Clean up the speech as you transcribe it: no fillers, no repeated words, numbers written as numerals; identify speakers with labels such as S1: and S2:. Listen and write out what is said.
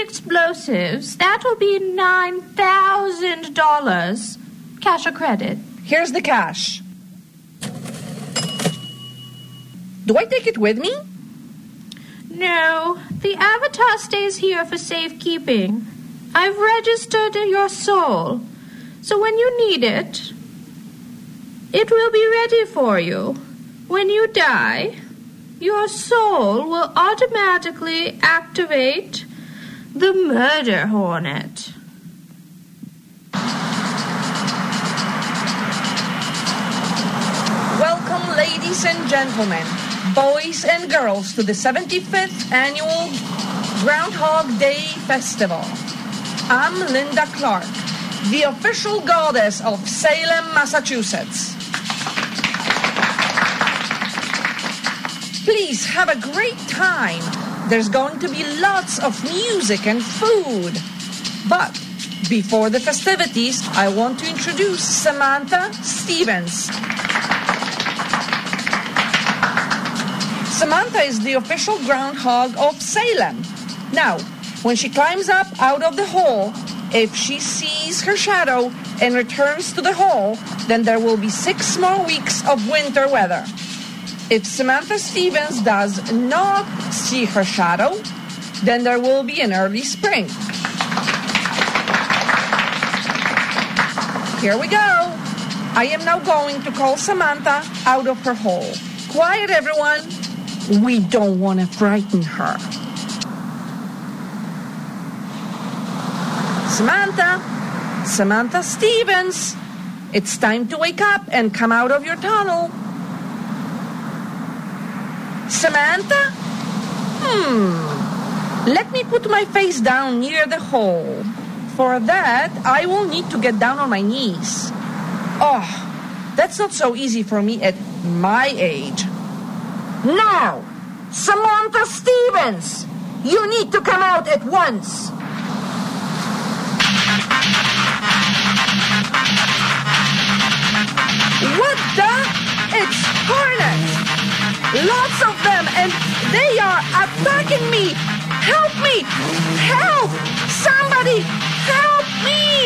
S1: explosives, that will be $9,000. Cash or credit?
S2: Here's the cash. Do I take it with me?
S1: No, the avatar stays here for safekeeping. I've registered your soul, so when you need it, it will be ready for you. When you die, your soul will automatically activate the murder hornet.
S2: Welcome, ladies and gentlemen, boys and girls, to the 75th Annual Groundhog Day Festival. I'm Linda Clark, the official goddess of Salem, Massachusetts. Please have a great time. There's going to be lots of music and food. But before the festivities, I want to introduce Samantha Stevens. Samantha is the official groundhog of Salem. Now, when she climbs up out of the hole, if she sees her shadow and returns to the hole, then there will be 6 more weeks of winter weather. If Samantha Stevens does not see her shadow, then there will be an early spring. Here we go. I am now going to call Samantha out of her hole. Quiet, everyone. We don't want to frighten her. Samantha Stevens, it's time to wake up and come out of your tunnel. Samantha? Let me put my face down near the hole. For that, I will need to get down on my knees. Oh, that's not so easy for me at my age.
S3: Now, Samantha Stevens, you need to come out at once.
S2: What the? It's hornets! Lots of them, and they are attacking me! Help me! Help! Somebody, help!